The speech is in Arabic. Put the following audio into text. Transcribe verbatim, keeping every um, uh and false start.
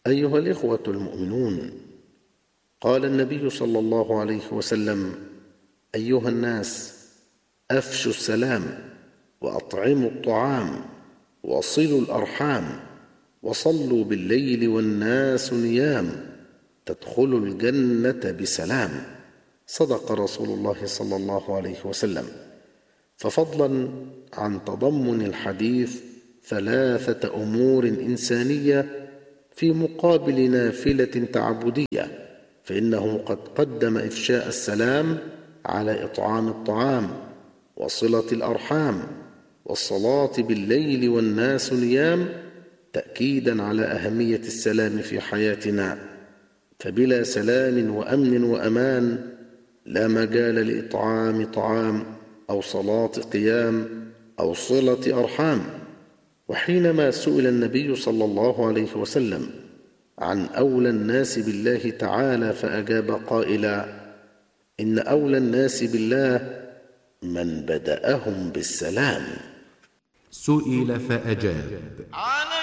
أيها الإخوة المؤمنون، قال النبي صلى الله عليه وسلم: أيها الناس، أفشوا السلام، وأطعموا الطعام، وصلوا الأرحام، وصلوا بالليل والناس نيام، تدخلوا الجنة بسلام. صدق رسول الله صلى الله عليه وسلم. ففضلا عن تضمن الحديث ثلاثة أمور إنسانية في مقابل نافلة تعبدية، فإنه قد قدم إفشاء السلام على إطعام الطعام، وصلة الأرحام، والصلاة بالليل والناس نيام، تأكيدا على أهمية السلام في حياتنا. فبلا سلام وأمن وأمان لا مجال لإطعام طعام أو صلاة قيام أو صلة أرحام. وحينما سئل النبي صلى الله عليه وسلم عن أولى الناس بالله تعالى فأجاب قائلا: إن أولى الناس بالله من بدأهم بالسلام. سئل فأجاب: